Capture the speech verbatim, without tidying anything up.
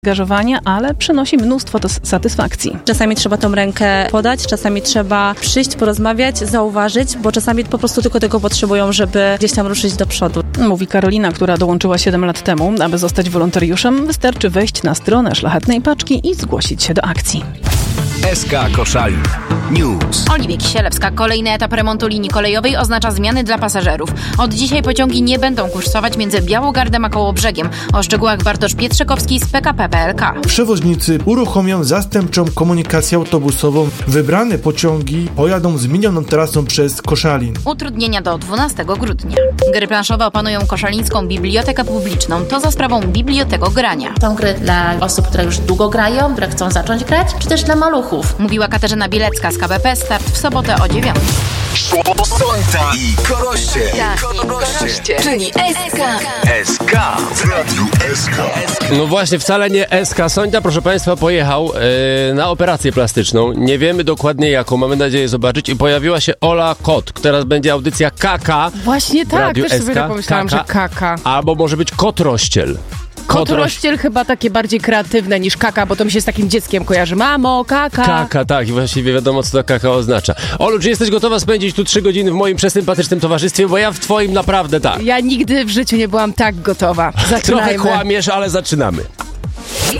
zaangażowania, ale przynosi mnóstwo to satysfakcji. Czasami trzeba tą rękę podać, czasami trzeba przyjść, porozmawiać, zauważyć, bo czasami po prostu tylko tego potrzebują, żeby gdzieś tam ruszyć do przodu. Mówi Karolina, która dołączyła siedem lat temu. Aby zostać wolontariuszem, wystarczy wejść na stronę Szlachetnej Paczki i zgłosić się do akcji. S K Koszalin News. Oliwia Kisielewska. Kolejny etap remontu linii kolejowej oznacza zmiany dla pasażerów. Od dzisiaj pociągi nie będą kursować między Białogardem a Kołobrzegiem. O szczegółach Bartosz Pietrzykowski z P K P P L K. Przewoźnicy uruchomią zastępczą komunikację autobusową. Wybrane pociągi pojadą zmienioną trasą przez Koszalin. Utrudnienia do dwunastego grudnia. Gry planszowe opanują koszalińską bibliotekę publiczną. To za sprawą Bibliotekogrania. Są gry dla osób, które już długo grają, które chcą zacząć grać, czy też dla maluchów. Mówiła Katarzyna Bielecka z K B P. Start w sobotę o dziewiątej. Sońta i Koroście. Koroście. Czyli S K. S K w Radiu S K. No właśnie, wcale nie S K. Sońta, proszę Państwa, pojechał yy, na operację plastyczną. Nie wiemy dokładnie jaką, mamy nadzieję zobaczyć. I pojawiła się Ola Kot. Teraz będzie audycja K K. Właśnie tak, Radiu też S K. sobie tak pomyślałam, K K. że kaka. Albo może być Kotrościel. Kotrościel chyba takie bardziej kreatywne niż kaka, bo to mi się z takim dzieckiem kojarzy. Mamo, kaka. Kaka, tak. I właściwie wiadomo, co to kaka oznacza. Olu, czy jesteś gotowa spędzić tu trzy godziny w moim przesympatycznym towarzystwie? Bo ja w twoim naprawdę tak. Ja nigdy w życiu nie byłam tak gotowa. Zaczynajmy. Trochę kłamiesz, ale zaczynamy.